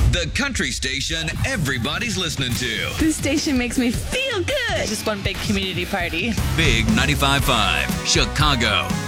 The country station everybody's listening to. This station makes me feel good. Just one big community party. Big 95.5, Chicago.